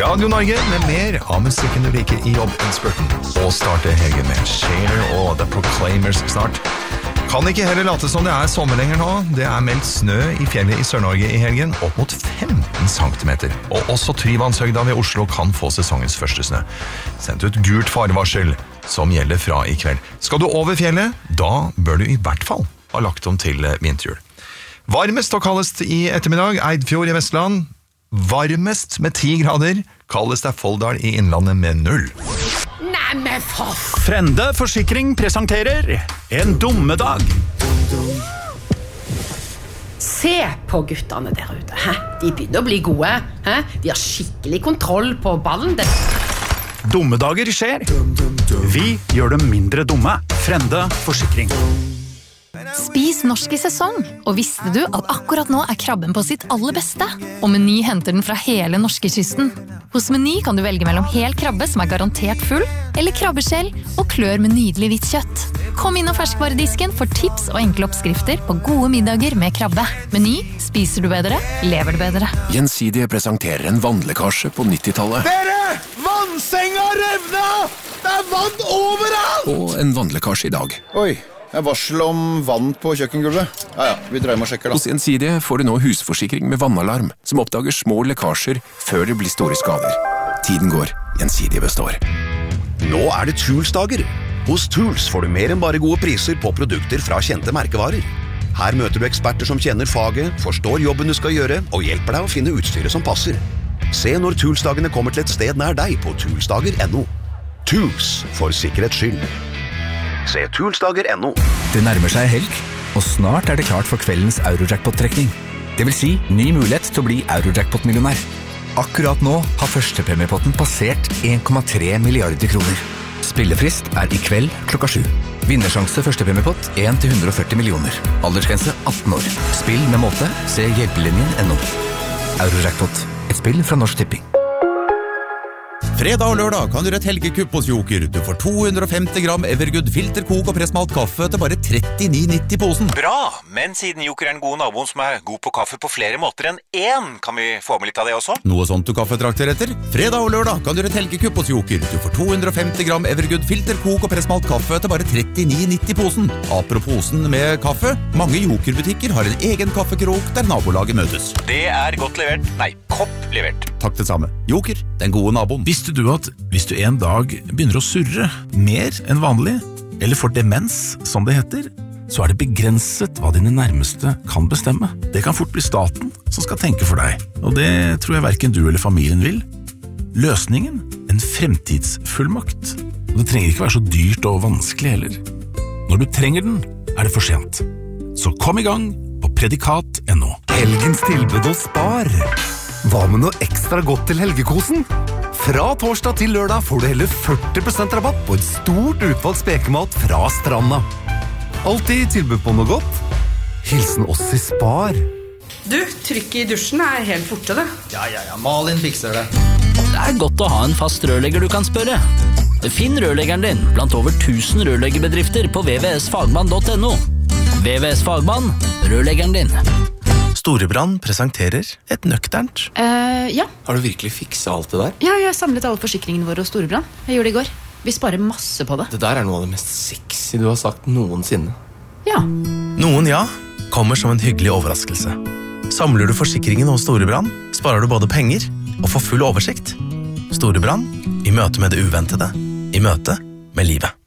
Radio Norge med mer av musikken du liker I jobb-innspurten. Og starte helgen med Cher og The Proclaimers snart. Kan ikke heller late som det sommer lenger nå. Det meldt snø I fjellet I Sør-Norge I helgen, opp mot 15 centimeter. Og også Tryvannshøgda ved Oslo kan få sesongens første snø. Sendt ut gult farevarsel, som gjelder fra I kveld. Skal du over fjellet, da bør du I hvert fall ha lagt om til vinterhjul. Varmest og kaldest I ettermiddag, Eidfjord I Vestland. Varmest med 10 grader, kaldest Folldal I Innlandet med 0. Nei, men for... Frende Forsikring presenterer En dommedag. Se på guttene der ute, hæ? De begynner å bli gode, hæ? De har skikkelig kontroll på ballen. Dommedager skjer. Vi gjør dem mindre dumme. Frende Forsikring. Spis norsk I sesong, og visste du at akkurat nå krabben på sitt aller beste? Og Meny henter den fra hele norskekysten. Hos Meny kan du velge mellom hel krabbe som garantert full, eller krabbeskjell og klør med nydelig hvitt kjøtt. Kom inn og ferskvaredisken for tips og enkle oppskrifter på gode middager med krabbe. Meny, spiser du bedre, lever du bedre. Gjensidige presenterer en vannlekkasje på 90-tallet. Dere! Vannsenga revna! Det vann overalt! Og en vannlekkasje I dag. Oi, varsel om vann på kjøkkengulvet. Ja, vi dreier med og sjekker da. Hos Gjensidige får du nå husforsikring med vannalarm, som oppdager små lekkasjer før det blir store skader. Tiden går, Gjensidige består. Nå det Tools-dager. Hos Tools får du mer enn bare gode priser på produkter fra kjente merkevarer. Her møter du eksperter som kjenner faget, forstår jobben du skal gjøre, og hjelper deg å finne utstyret som passer. Se når Tools-dagene kommer til et sted nær deg på toolsdager.no. Tools, for sikkerhets skyld. Se toolsdager.no. Det nærmer seg helg, og snart det klart for kveldens Eurojackpot-trekning. Det vil si ny mulighet til å bli Eurojackpot-millionær. Akkurat nå har førstepremiepotten passert 1,3 milliarder kroner. Spillefrist I kveld klokka 7. Vinnersjanse førstepremiepott 1 til 140 millioner. Aldersgrense 18 år. Spill med måte. Se hjelpelinjen.no. Eurojackpot. Et spill fra Norsk Tipping. Fredag og lørdag kan du gjøre et helgekupp hos Joker. Du får 250 gram Evergood filterkok og pressmalt kaffe til bare 39,90 posen. Bra, men siden Joker en god nabo som god på kaffe på flere måter enn én, kan vi få med litt av det også? Noe sånt du kaffetrakter etter? Fredag og lørdag kan du gjøre et helgekupp hos Joker. Du får 250 gram Evergood filterkok og pressmalt kaffe til bare 39,90 posen. Apropos posen med kaffe, mange Joker-butikker har en egen kaffekrok der nabolaget møtes. Det godt levert. Nei, kopp levert. Takk det samme. Joker, den gode naboen. Visste du at hvis du en dag begynner å surre mer enn vanlig, eller får demens, som det heter, så det begrenset hva dine nærmeste kan bestemme. Det kan fort bli staten som skal tenke for deg, og det tror jeg hverken du eller familien vil. Løsningen? En fremtidsfullmakt. Og det trenger ikke være så dyrt og vanskelig heller. Når du trenger den, det for sent. Så kom I gang på predikat.no. Helgens tilbud hos Spar. Hva med noe ekstra godt til helgekosen? Fra torsdag til lørdag får du hele 40% rabatt på et stort utvalg spekemat fra Stranda. Alltid tilbud på noe godt. Hilsen oss I Spar. Du, trykk I dusjen helt borte det. Ja, Malin fikser det. Det godt å ha en fast rørlegger du kan spørre. Finn rørleggeren din blant over 1000 rørleggerbedrifter på vvsfagmann.no. VVS Fagmann, rørleggeren din. Storebrand presenterer et nøkternt. Ja. Har du virkelig fikset alt det der? Ja, jeg samlet alle forsikringene våre hos Storebrand. Jeg gjorde det I går. Vi sparer masse på det. Det der noe av det mest sexy du har sagt noensinne. Ja. Noen ja, kommer som en hyggelig overraskelse. Samler du forsikringen hos Storebrand, sparer du både penger og får full oversikt. Storebrand, I møte med det uventede. I møte med livet.